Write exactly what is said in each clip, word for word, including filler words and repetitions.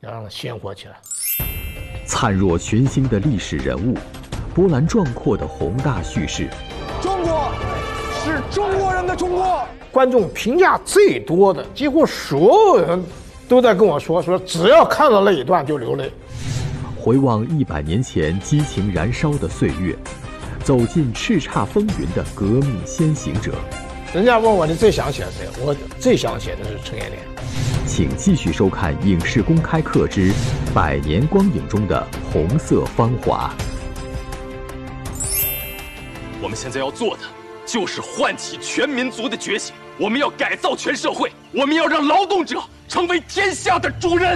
要让它鲜活起来。 灿若群星的历史人物，波澜壮阔的宏大叙事。 中国是中国人的中国。 观众评价最多的，几乎所有人都在跟我说说，只要看到那一段就流泪。 回望一百年前激情燃烧的岁月，走进叱咤风云的革命先行者。 人家问我你最想写谁，我最想写的是陈延年。 请继续收看《影视公开课之百年光影中的红色芳华》。 我们现在要做的就是唤起全民族的觉醒，我们要改造全社会，我们要让劳动者成为天下的主人。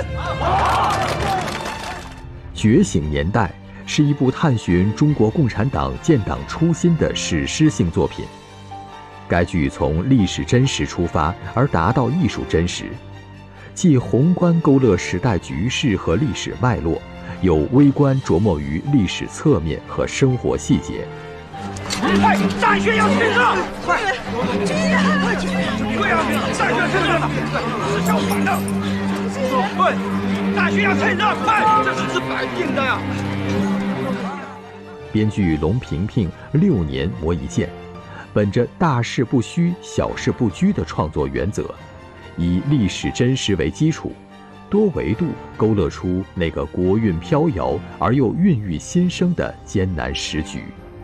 觉醒年代是一部探寻中国共产党建党初心的史诗性作品。该剧从历史真实出发，而达到艺术真实，既宏观勾勒时代局势和历史脉络，有微观琢磨于历史侧面和生活细节。 快，大学要退热！快，军人，快去！对呀，大学退热了，是相反的。对，大学要退热，快！这是是摆定的呀。 编剧龙平平六年磨一剑，本着大事不虚、小事不拘的创作原则，以历史真实为基础，多维度勾勒出那个国运飘摇而又孕育新生的艰难时局。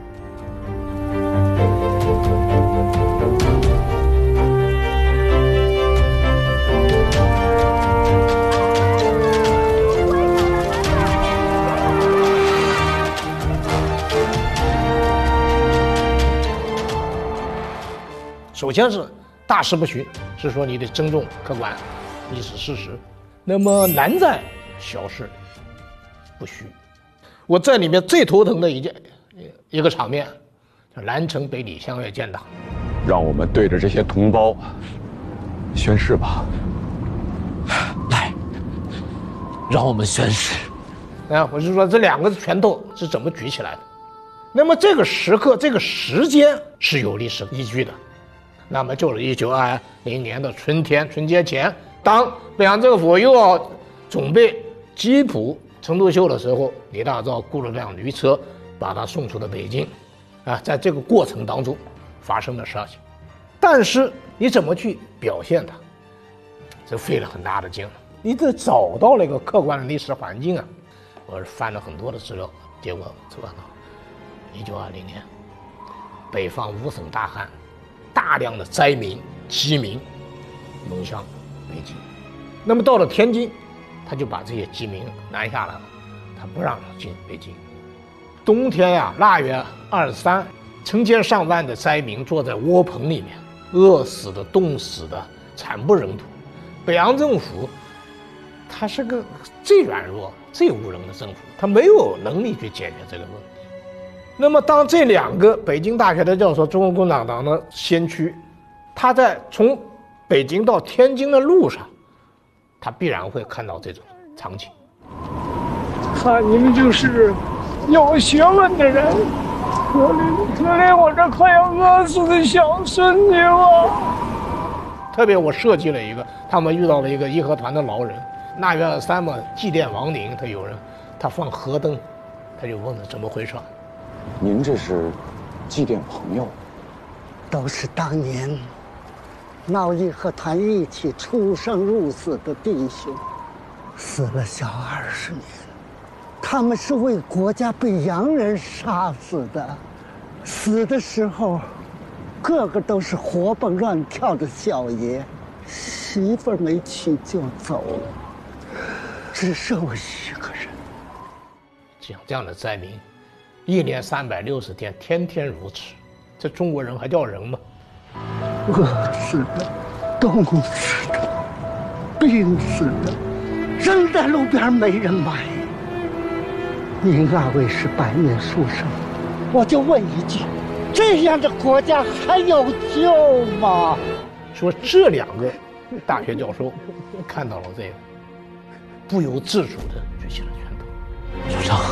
首先是大事不虚，是说你得尊重客观历史事实。那么难在小事不虚。我在里面最头疼的一件一个场面，叫南城北李相约建党。 让我们对着这些同胞宣誓吧。 来，让我们宣誓。 啊，我是说这两个拳头是怎么举起来的？那么这个时刻、这个时间是有历史依据的。那么就是一九二零年的春天，春节前，当北洋政府又要准备缉捕陈独秀的时候，李大钊雇了辆驴车把他送出了北京。啊，在这个过程当中发生的事情，但是你怎么去表现它，这费了很大的劲了。你得找到那个客观的历史环境啊。我是翻了很多的资料，结果测到一九二零年，北方五省大旱。大量的灾民、饥民涌向北京，那么到了天津，他就把这些饥民拦下来了，他不让他进北京。冬天呀、啊，腊月二十三，成千上万的灾民坐在窝棚里面，饿死的、冻死的，惨不忍睹。北洋政府，他是个最软弱、最无能的政府，他没有能力去解决这个问题。那么当这两个北京大学的教授，中国共产党的先驱，他在从北京到天津的路上，他必然会看到这种场景。 看你们就是有学问的人，可怜可怜我这快要饿死的小孙女啊！ 特别我设计了一个，他们遇到了一个义和团的老人，腊月二十三嘛，祭奠亡灵，他有人他放河灯，他就问了怎么回事。 您这是祭奠朋友？ 都是当年闹义和团一起出生入死的弟兄，死了小二十年。他们是为国家被洋人杀死的，死的时候个个都是活蹦乱跳的小爷，媳妇儿没娶就走了，只剩我一个人。 像这样的灾民，一年三百六十天，天天如此，这中国人还叫人吗？ 饿死的，冻死的，病死的，扔在路边没人买。您二位是白面书生，我就问一句，这样的国家还有救吗？ 说这两个大学教授看到了这个，不由自主地举起了拳头。 局长，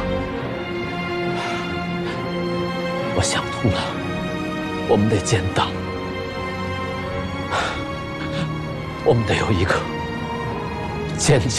我想通了，我们得建党，我们得有一个坚强